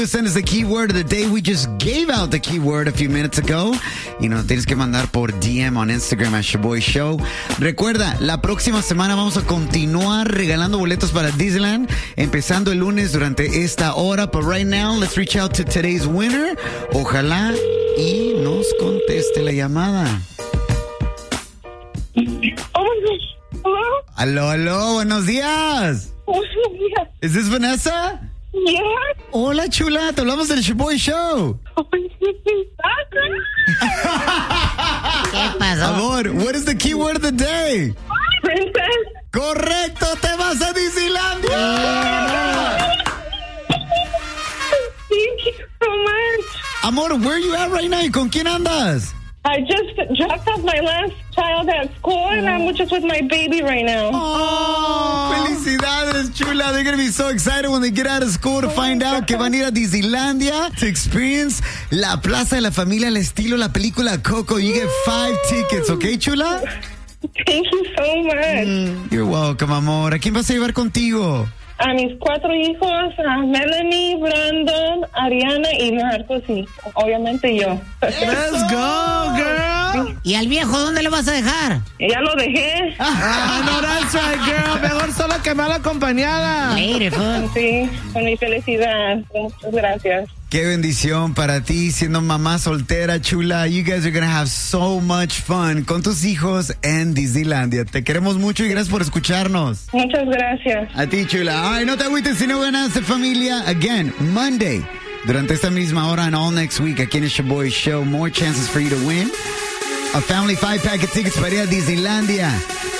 Send us the keyword of the day. We just gave out the keyword a few minutes ago. Y nos tienes que mandar por DM on Instagram at Shaboy Show. Recuerda, la próxima semana vamos a continuar regalando boletos para Disneyland, empezando el lunes durante esta hora. But right now, let's reach out to today's winner. Ojalá y nos conteste la llamada. Oh my gosh. Hello? Aló, aló, buenos días. Buenos días. ¿Es this Vanessa? Yeah. Hola, chula, te hablamos del Shaboy Show. ¿Qué pasó? Amor, what is the keyword of the day? Princess. ¡Correcto! ¡Te vas a Disneylandia! Thank you so much. Amor, where are you at right now? ¿Y con quién andas? I just dropped off my last child at school and I'm just with my baby right now. ¡Oh! ¡Felicidades, chula! They're going to be so excited when they get out of school to find out que van a ir a Disneylandia to experience la Plaza de la Familia al estilo la película Coco. You get 5 tickets, ¿ok, chula? Thank you so much. You're welcome, amor. ¿A quién vas a llevar contigo? A mis 4 hijos, a Melanie, Brandon, Ariana y Marcos y obviamente yo. Let's go, girl. ¿Y al viejo dónde lo vas a dejar? Ya lo dejé. No, that's right, girl. Mejor sola que mal acompañada. Beautiful. Sí, con mi felicidad. Muchas gracias. Qué bendición para ti siendo mamá soltera, chula. You guys are going to have so much fun con tus hijos en Disneylandia. Te queremos mucho y gracias por escucharnos. Muchas gracias. A ti, chula. Ay, no te agüites si no ganaste, familia. Again, Monday, durante esta misma hora and all next week, aquí en el Shaboy Show, more chances for you to win a family 5-pack of tickets para ir a Disneylandia.